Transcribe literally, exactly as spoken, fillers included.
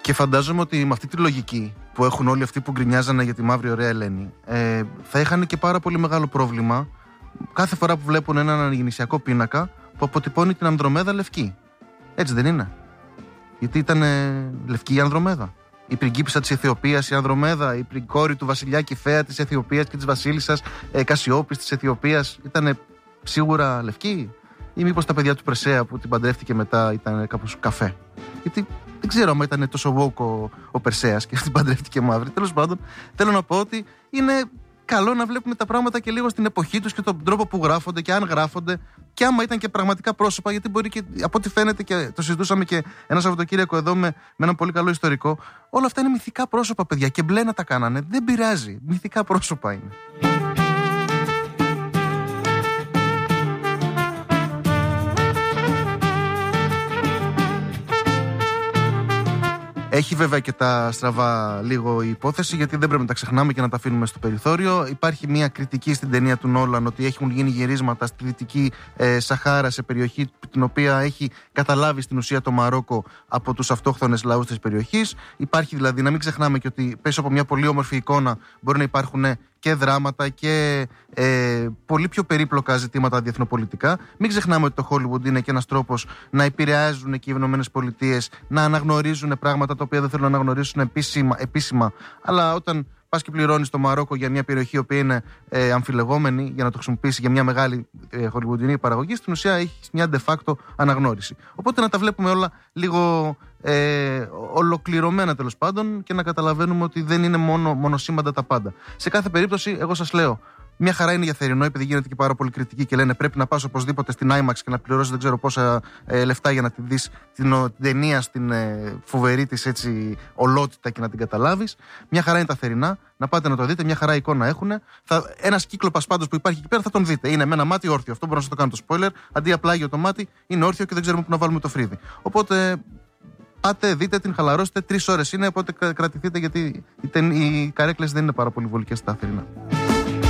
Και φαντάζομαι ότι με αυτή τη λογική που έχουν όλοι αυτοί που γκρινιάζανε για τη μαύρη ωραία Ελένη, ε, θα είχαν και πάρα πολύ μεγάλο πρόβλημα κάθε φορά που βλέπουν έναν αναγεννησιακό πίνακα που αποτυπώνει την Ανδρομέδα λευκή. Έτσι δεν είναι? Γιατί ήταν ε, λευκή η Ανδρομέδα. Η πριγκίπισσα της Αιθιοπίας, η Ανδρομέδα, η κόρη του βασιλιά Κιφαία της Αιθιοπίας και της βασίλισσας ε, Κασιόπης της Αιθιοπίας ήταν σίγουρα λευκή? Ή μήπως τα παιδιά του Πρεσέα που την παντρεύτηκε μετά ήταν κάπως καφέ? Γιατί δεν ξέρω αν ήταν τόσο woke ο, ο Περσέας και την παντρεύτηκε μαύρη. Τέλος πάντων, θέλω να πω ότι είναι καλό να βλέπουμε τα πράγματα και λίγο στην εποχή τους και τον τρόπο που γράφονται και αν γράφονται και άμα ήταν και πραγματικά πρόσωπα. Γιατί μπορεί και από ό,τι φαίνεται, και το συζητούσαμε και ένα Σαββατοκύριακο εδώ με, με έναν πολύ καλό ιστορικό, όλα αυτά είναι μυθικά πρόσωπα, παιδιά. Και μπλε να τα κάνανε. Δεν πειράζει. Μυθικά πρόσωπα είναι. Έχει βέβαια και τα στραβά λίγο η υπόθεση, γιατί δεν πρέπει να τα ξεχνάμε και να τα αφήνουμε στο περιθώριο. Υπάρχει μια κριτική στην ταινία του Νόλαν ότι έχουν γίνει γυρίσματα στη Δυτική ε, Σαχάρα, σε περιοχή την οποία έχει καταλάβει στην ουσία το Μαρόκο από τους αυτόχθονες λαούς της περιοχής. Υπάρχει δηλαδή, να μην ξεχνάμε και ότι πίσω από μια πολύ όμορφη εικόνα μπορεί να υπάρχουν και δράματα και ε, πολύ πιο περίπλοκα ζητήματα διεθνοπολιτικά. Μην ξεχνάμε ότι το Hollywood είναι και ένας τρόπος να επηρεάζουν και οι ΗΠΑ να αναγνωρίζουν πράγματα τα οποία δεν θέλουν να αναγνωρίσουν επίσημα, επίσημα. Αλλά όταν πας και πληρώνεις το Μαρόκο για μια περιοχή η οποία είναι ε, αμφιλεγόμενη, για να το χρησιμοποιήσει για μια μεγάλη ε, χολιγουντινή παραγωγή, στην ουσία έχει μια de facto αναγνώριση. Οπότε να τα βλέπουμε όλα λίγο ε, ολοκληρωμένα τέλος πάντων και να καταλαβαίνουμε ότι δεν είναι μόνο μονοσήμαντα τα πάντα. Σε κάθε περίπτωση, εγώ σας λέω, μια χαρά είναι για θερινό, επειδή γίνεται και πάρα πολύ κριτική και λένε πρέπει να πας οπωσδήποτε στην IMAX και να πληρώσεις δεν ξέρω πόσα ε, λεφτά για να τη δεις την, την ταινία στην ε, φοβερή της έτσι ολότητα και να την καταλάβεις. Μια χαρά είναι τα θερινά, να πάτε να το δείτε, μια χαρά εικόνα έχουν. Ένας κύκλοπας πάντως που υπάρχει εκεί πέρα θα τον δείτε. Είναι με ένα μάτι όρθιο. Αυτό μπορώ να σας το κάνω το spoiler. Αντί απλά για το μάτι, είναι όρθιο και δεν ξέρουμε πού να βάλουμε το φρύδι. Οπότε πάτε, δείτε την, χαλαρώστε. Τρεις ώρες είναι, οπότε κρατηθείτε γιατί οι, οι καρέκλες δεν είναι πάρα πολύ βολικές στα θερινά.